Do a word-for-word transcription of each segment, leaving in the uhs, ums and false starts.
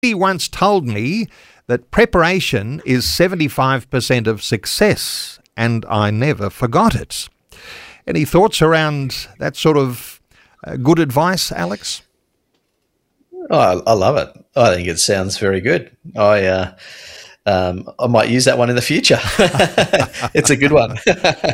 He once told me that preparation is seventy-five percent of success, and I never forgot it. Any thoughts around that sort of uh, good advice, Alex? Oh, I, I love it. I think it sounds very good. I uh, um, I might use that one in the future. It's a good one.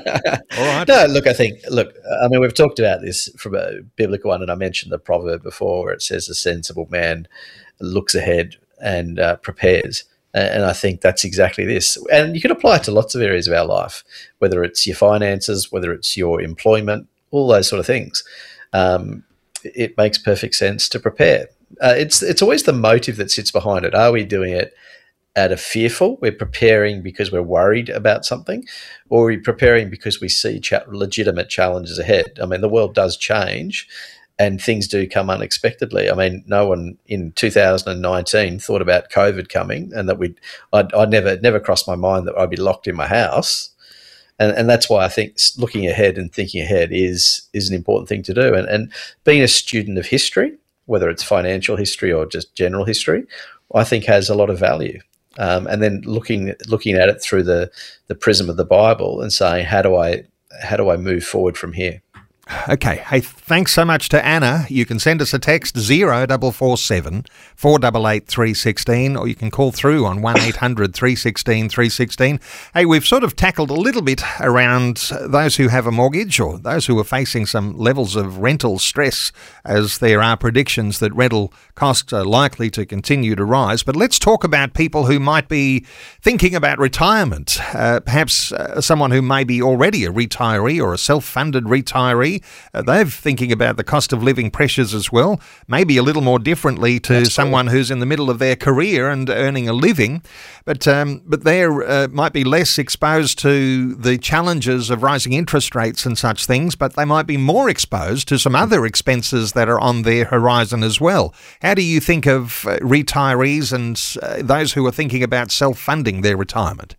All right. No, look, I think, look, I mean, we've talked about this from a biblical one, and I mentioned the proverb before where it says a sensible man looks ahead and uh, prepares. And I think that's exactly this. And you can apply it to lots of areas of our life, whether it's your finances, whether it's your employment, all those sort of things. Um, it makes perfect sense to prepare. Uh, it's it's always the motive that sits behind it. Are we doing it out of fearful? We're preparing because we're worried about something, or are we preparing because we see cha- legitimate challenges ahead? I mean, the world does change, and things do come unexpectedly. I mean, no one in two thousand nineteen thought about COVID coming, and that we'd, I'd, I'd never, never crossed my mind that I'd be locked in my house. And, and that's why I think looking ahead and thinking ahead is, is an important thing to do. And, and being a student of history, whether it's financial history or just general history, I think has a lot of value. Um, and then looking, looking at it through the, the prism of the Bible and saying, how do I, how do I move forward from here? Okay. Hey, thanks so much to Anna. You can send us a text zero four four seven, four eight eight, three one six, or you can call through on one eight hundred, three one six, three one six. Hey, we've sort of tackled a little bit around those who have a mortgage or those who are facing some levels of rental stress, as there are predictions that rental costs are likely to continue to rise. But let's talk about people who might be thinking about retirement. Uh, perhaps uh, someone who may be already a retiree or a self-funded retiree. Uh, they're thinking about the cost of living pressures as well, maybe a little more differently to That's someone cool. who's in the middle of their career and earning a living, but um, but they uh, might be less exposed to the challenges of rising interest rates and such things, but they might be more exposed to some other expenses that are on their horizon as well. How do you think of uh, retirees and uh, those who are thinking about self-funding their retirement?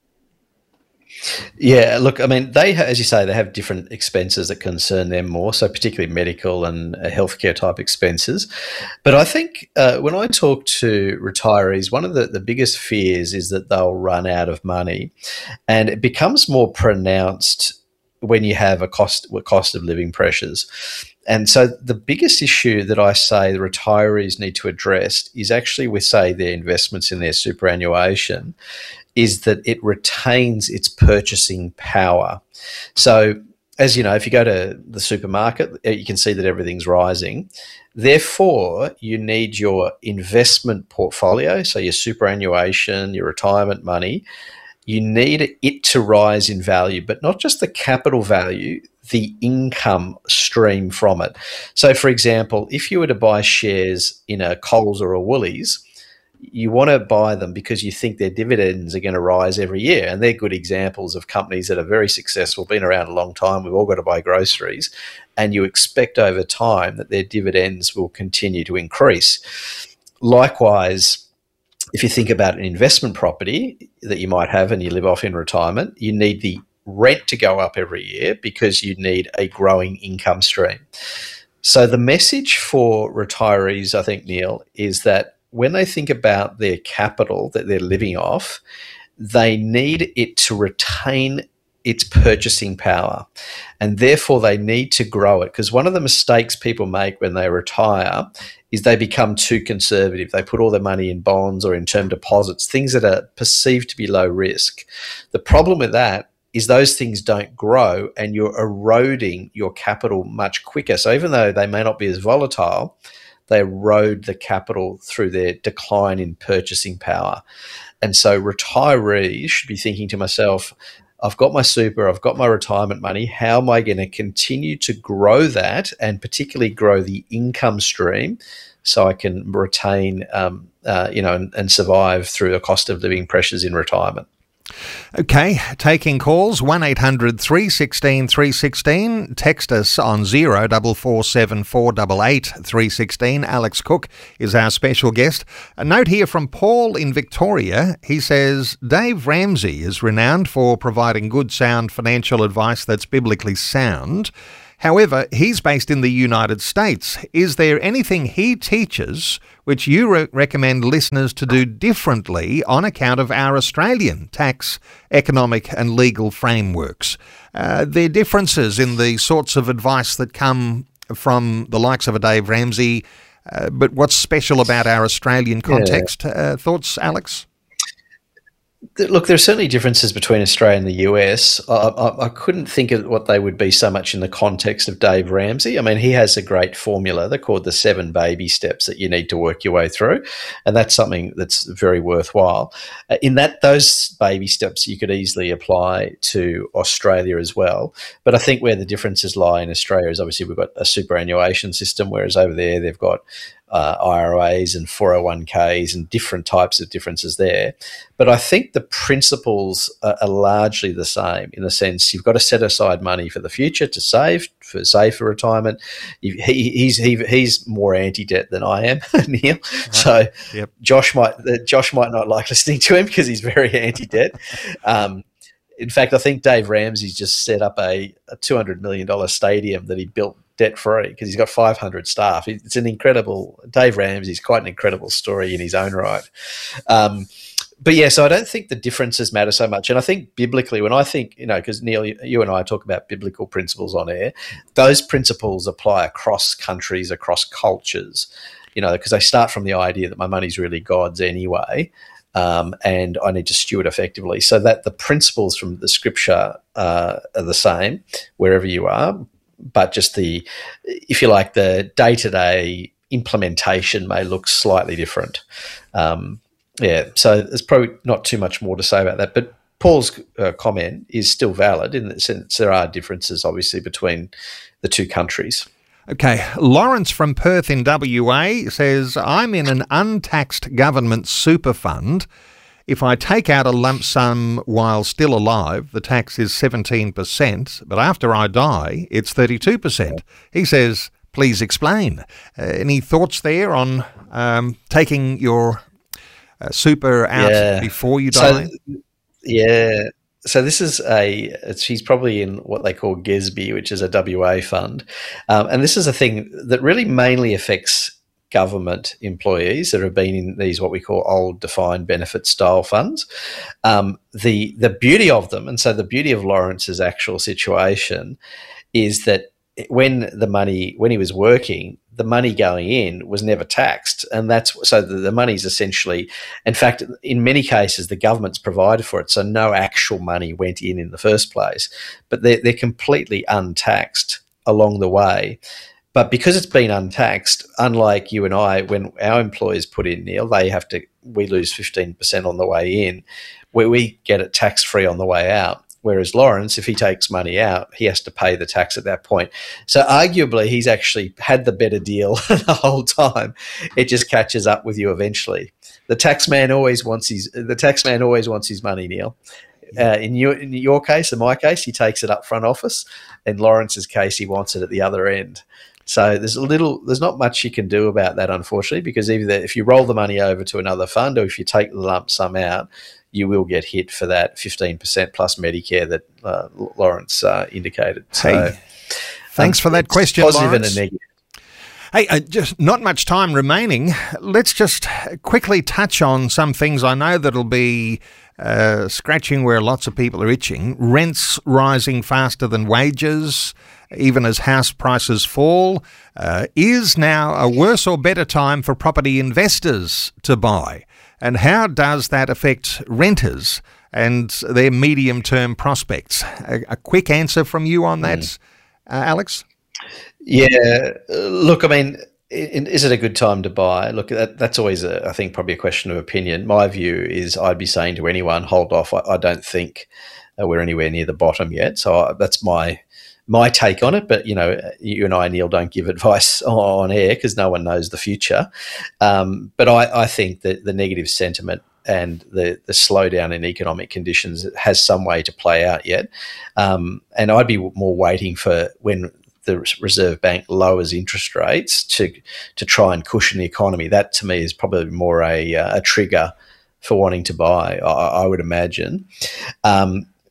Yeah, look, I mean, they, as you say, they have different expenses that concern them more, so particularly medical and uh, healthcare type expenses. But I think uh, when I talk to retirees, one of the, the biggest fears is that they'll run out of money, and it becomes more pronounced when you have a cost, a cost of living pressures. And so the biggest issue that I say the retirees need to address is actually with, say, their investments in their superannuation, is that it retains its purchasing power. So, as you know, if you go to the supermarket, you can see that everything's rising. Therefore, you need your investment portfolio, so your superannuation, your retirement money, you need it to rise in value, but not just the capital value, the income stream from it. So, for example, if you were to buy shares in a Coles or a Woolies, you want to buy them because you think their dividends are going to rise every year. And they're good examples of companies that are very successful, been around a long time. We've all got to buy groceries. And you expect over time that their dividends will continue to increase. Likewise, if you think about an investment property that you might have and you live off in retirement, you need the rent to go up every year because you need a growing income stream. So the message for retirees, I think, Neil, is that when they think about their capital that they're living off, they need it to retain its purchasing power, and therefore they need to grow it. Because one of the mistakes people make when they retire is they become too conservative. They put all their money in bonds or in term deposits, things that are perceived to be low risk. The problem with that is those things don't grow and you're eroding your capital much quicker. So even though they may not be as volatile, they erode the capital through their decline in purchasing power. And so retirees should be thinking to myself, I've got my super, I've got my retirement money. How am I going to continue to grow that and particularly grow the income stream so I can retain, um, uh, you know, and, and survive through the cost of living pressures in retirement? Okay, taking calls, one eight hundred, three one six, three one six. Text us on zero four four seven, four eight eight, three one six. Alex Cook is our special guest. A note here from Paul in Victoria. He says, Dave Ramsey is renowned for providing good, sound financial advice that's biblically sound. However, he's based in the United States. Is there anything he teaches which you re- recommend listeners to do differently on account of our Australian tax, economic and legal frameworks? Uh, there are differences in the sorts of advice that come from the likes of a Dave Ramsey, uh, but what's special about our Australian context? Yeah. Uh, thoughts, Alex? Look, there are certainly differences between Australia and the U S. I, I, I couldn't think of what they would be so much in the context of Dave Ramsey. I mean, he has a great formula. They're called the seven baby steps that you need to work your way through, and that's something that's very worthwhile. Uh, in that, those baby steps you could easily apply to Australia as well. But I think where the differences lie in Australia is obviously we've got a superannuation system, whereas over there they've got Uh, I R As and four oh one k's and different types of differences there. But I think the principles are, are largely the same in the sense you've got to set aside money for the future to save, for save for retirement. You, he, he's he, he's more anti-debt than I am, Neil. Right. So yep. Josh might uh, Josh might not like listening to him because he's very anti-debt. Um, in fact, I think Dave Ramsey's just set up a, a two hundred million dollars stadium that he built debt-free because he's got five hundred staff. It's an incredible – Dave Ramsey's quite an incredible story in his own right. Um, but, yeah, so I don't think the differences matter so much. And I think biblically, when I think – you know, because, Neil, you, you and I talk about biblical principles on air, those principles apply across countries, across cultures, you know, because they start from the idea that my money's really God's anyway, um, and I need to steward effectively. So that the principles from the scripture uh, are the same wherever you are, but just the, if you like, the day-to-day implementation may look slightly different. Um, yeah, so there's probably not too much more to say about that. But Paul's uh, comment is still valid in the sense there are differences, obviously, between the two countries. Okay, Lawrence from Perth in W A says, I'm in an untaxed government super fund. If I take out a lump sum while still alive, the tax is seventeen percent, but after I die, it's thirty-two percent. He says, please explain. Uh, any thoughts there on um, taking your uh, super out yeah. before you die? So, yeah. So this is a, it's, he's probably in what they call G E S B, which is a W A fund. Um, and this is a thing that really mainly affects government employees that have been in these what we call old defined benefit style funds. Um, the the beauty of them, and so the beauty of Lawrence's actual situation is that when the money, when he was working, the money going in was never taxed. And that's, so the, the money's essentially, in fact, in many cases, the government's provided for it. So no actual money went in in the first place, but they're, they're completely untaxed along the way. But because it's been untaxed, unlike you and I, when our employers put in, Neil, they have to, we lose fifteen percent on the way in, where we get it tax-free on the way out. Whereas Lawrence, if he takes money out, he has to pay the tax at that point. So arguably, he's actually had the better deal the whole time. It just catches up with you eventually. The tax man always wants his, the tax man always wants his money, Neil. Uh, in your in your case, in my case, he takes it up front office. In Lawrence's case, he wants it at the other end. So there's a little, there's not much you can do about that, unfortunately, because either if you roll the money over to another fund or if you take the lump sum out, you will get hit for that fifteen percent plus Medicare that uh, Lawrence uh, indicated. So, hey, thanks um, for that question, positive Lawrence. And a negative. Hey, uh, just not much time remaining. Let's just quickly touch on some things I know that'll be uh, scratching where lots of people are itching. Rents rising faster than wages, even as house prices fall. Uh, is now a worse or better time for property investors to buy? And how does that affect renters and their medium-term prospects? A, a quick answer from you on that, mm. uh, Alex? Yeah, look, I mean, is it a good time to buy? Look, that, that's always, a, I think, probably a question of opinion. My view is I'd be saying to anyone, hold off. I, I don't think uh, we're anywhere near the bottom yet. So I, that's my my take on it. But, you know, you and I, Neil, don't give advice on air because no one knows the future. Um, but I, I think that the negative sentiment and the, the slowdown in economic conditions has some way to play out yet. Um, and I'd be more waiting for when the Reserve Bank lowers interest rates to to try and cushion the economy. That to me is probably more a, a trigger for wanting to buy, I, I would imagine. Um,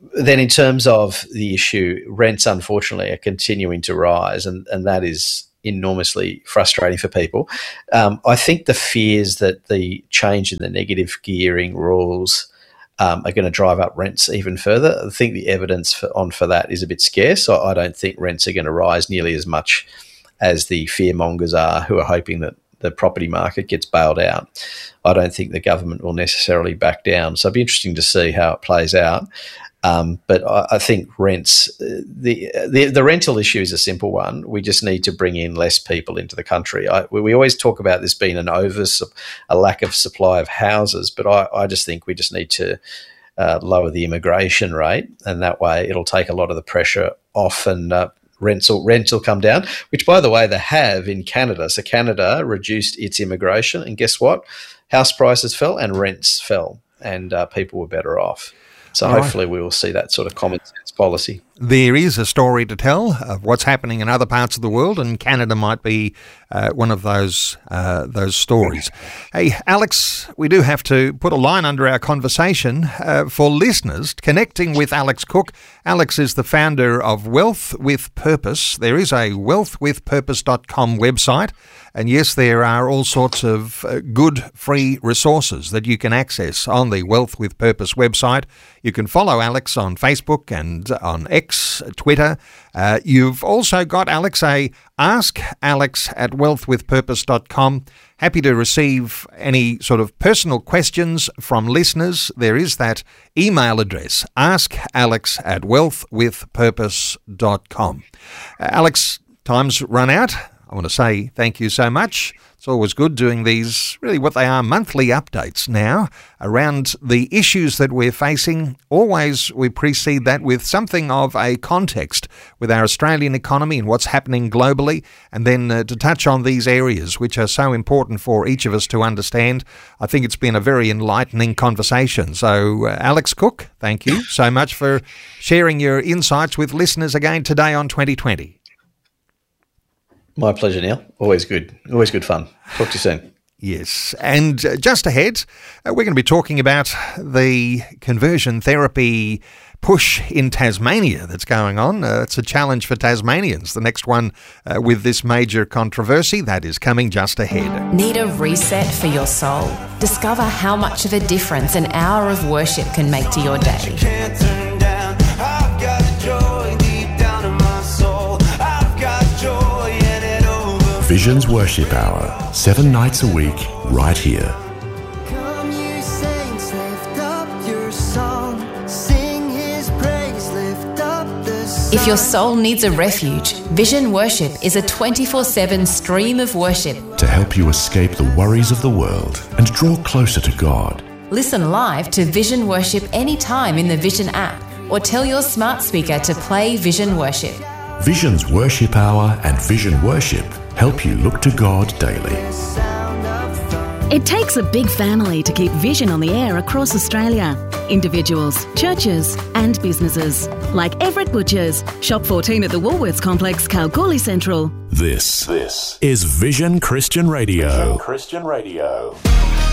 then in terms of the issue, rents unfortunately are continuing to rise, and, and that is enormously frustrating for people. Um, I think the fears that the change in the negative gearing rules um, are going to drive up rents even further. I think the evidence for, on for that is a bit scarce. So I don't think rents are going to rise nearly as much as the fearmongers are, who are hoping that the property market gets bailed out. I don't think the government will necessarily back down. So it'll be interesting to see how it plays out. Um, but I, I think rents, the, the the rental issue is a simple one. We just need to bring in less people into the country. I, we always talk about this being an over, a lack of supply of houses, but I, I just think we just need to uh, lower the immigration rate, and that way it'll take a lot of the pressure off, and uh, rents will, rents will come down, which, by the way, they have in Canada. So Canada reduced its immigration, and guess what? House prices fell and rents fell, and uh, people were better off. So All hopefully right. we will see that sort of common sense policy. There is a story to tell of what's happening in other parts of the world, and Canada might be uh, one of those uh, those stories. Hey, Alex, we do have to put a line under our conversation uh, for listeners connecting with Alex Cook. Alex is the founder of Wealth with Purpose. There is a wealth with purpose dot com website, and yes, there are all sorts of uh, good free resources that you can access on the Wealth with Purpose website. You can follow Alex on Facebook and on X, Twitter. Uh, you've also got, Alex, a Ask Alex at wealth with purpose dot com. Happy to receive any sort of personal questions from listeners. There is that email address, ask alex at wealth with purpose dot com. Uh, Alex, time's run out. I want to say thank you so much. It's always good doing these, really what they are, monthly updates now around the issues that we're facing. Always we precede that with something of a context with our Australian economy and what's happening globally, and then uh, to touch on these areas which are so important for each of us to understand. I think it's been a very enlightening conversation. So, uh, Alex Cook, thank you so much for sharing your insights with listeners again today on twenty twenty. My pleasure, Neil. Always good. Always good fun. Talk to you soon. Yes. And uh, just ahead, uh, we're going to be talking about the conversion therapy push in Tasmania that's going on. Uh, it's a challenge for Tasmanians. The next one uh, with this major controversy, that is coming just ahead. Need a reset for your soul? Discover how much of a difference an hour of worship can make to your day. Visions Worship Hour, seven nights a week, right here. Come you saints, lift up your song, sing his praise, lift up the song. If your soul needs a refuge, Vision Worship is a twenty-four seven stream of worship to help you escape the worries of the world and draw closer to God. Listen live to Vision Worship anytime in the Vision app, or tell your smart speaker to play Vision Worship. Visions Worship Hour and Vision Worship help you look to God daily. It takes a big family to keep Vision on the air across Australia. Individuals, churches and businesses. Like Everett Butchers, Shop fourteen at the Woolworths Complex, Kalgoorlie Central. This, this is Vision Christian Radio. Vision Christian Radio.